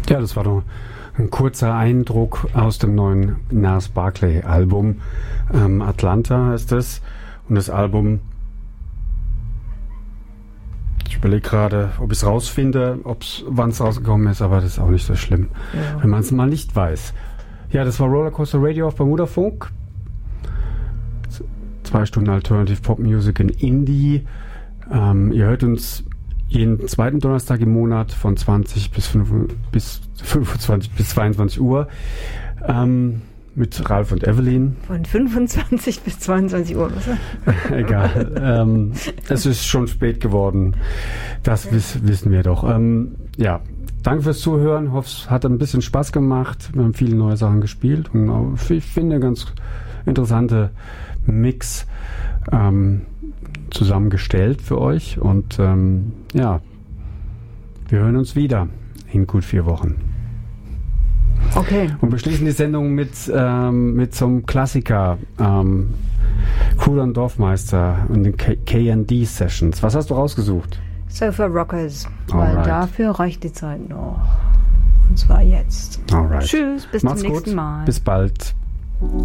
Ja, das war doch ein kurzer Eindruck aus dem neuen Gnarls Barkley Album. Atlanta heißt es. Und das Album, ich überlege gerade, ob ich es rausfinde, wann es rausgekommen ist, aber das ist auch nicht so schlimm, wenn man es mal nicht weiß. Ja, das war Rollercoaster Radio auf Bermuda Funk. 2 Stunden Alternative Pop Music in Indie. Ihr hört uns jeden zweiten Donnerstag im Monat von 20 bis 25 bis 22 Uhr mit Ralf und Evelyn. Von 25 bis 22 Uhr. Egal. Es ist schon spät geworden. Das wissen wir doch. Ja, danke fürs Zuhören. Hoffe, es hat ein bisschen Spaß gemacht. Wir haben viele neue Sachen gespielt und ich finde ganz interessante Mix zusammengestellt für euch. Und ja, wir hören uns wieder in gut 4 Wochen. Okay. Und beschließen die Sendung mit so einem Klassiker, Kudan Dorfmeister und den K&D Sessions. Was hast du rausgesucht? Sofa Rockers, Alright. weil dafür reicht die Zeit noch. Und zwar jetzt. Alright. Tschüss, bis Macht's zum nächsten gut. Mal. Bis bald.